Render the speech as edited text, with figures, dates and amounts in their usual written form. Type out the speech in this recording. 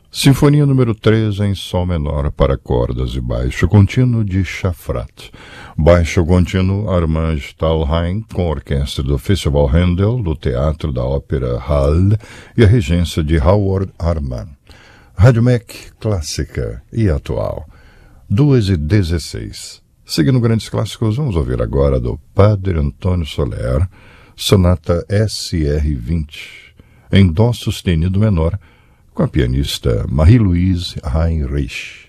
Sinfonia número 3 em Sol menor para cordas e baixo contínuo de Schafrath. Baixo contínuo Armand Stalheim, com a orquestra do Festival Handel, do Teatro da Ópera Hall e a regência de Howard Arman. Rádio MEC clássica e atual. 2h16. Seguindo grandes clássicos, vamos ouvir agora do Padre Antônio Soler, Sonata SR-20, em Dó sustenido menor, com a pianista Marie-Louise Heinrich.